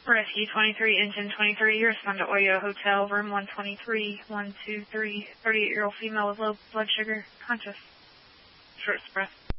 Rescue 23, Engine 23, you respond to Oyo Hotel, room 123, 123, 38-year-old female with low blood sugar, conscious. Short breath.